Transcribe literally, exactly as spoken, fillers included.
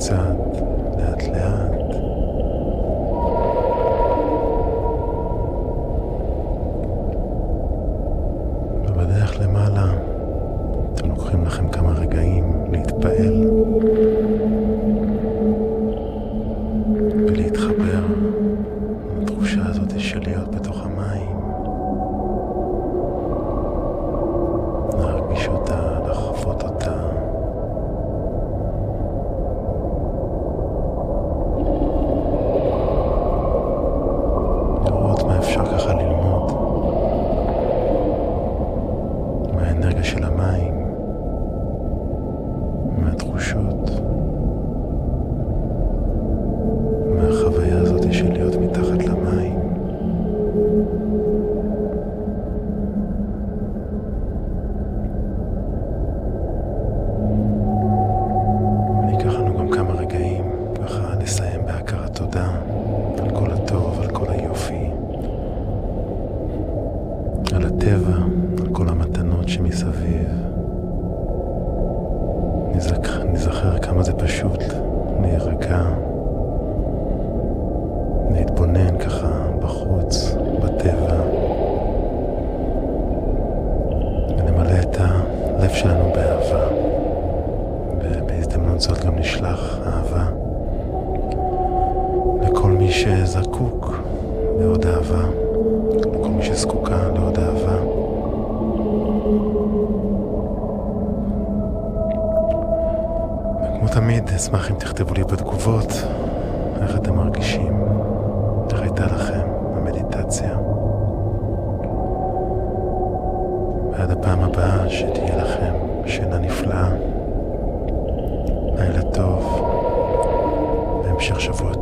קצת, לאט לאט. ובדרך למעלה אתם לוקחים לכם כמה רגעים להתפעל ולהתחבר לתחושה הזאת של להיות בתוך המים. להרגיש אותה, לחוות אותה. לראות מה אפשר ככה ללמוד מהאנרגיה של המים, מהתחושות, מהחוויה הזאת של להיות מתחת למים. וניקח לנו גם כמה רגעים ככה לסיים בהכרת תודה על כל הטוב, על כל היופי, על הטבע, על כל המתנות שמסביב. נזכר, נזכר כמה זה פשוט להירגע, להתבונן ככה בחוץ, בטבע, ונמלא את הלב שלנו באהבה. ובהזדמנות זאת גם נשלח אהבה לכל מי שזקוק לעוד אהבה, לכל מי שזקוקה לעוד אהבה. וכמו תמיד, אשמח אם תכתבו לי בתגובות איך אתם מרגישים, איך הייתה לכם המדיטציה. ועד הפעם הבאה, שתהיה לכם שינה נפלאה, לילה טוב, והמשך שבוע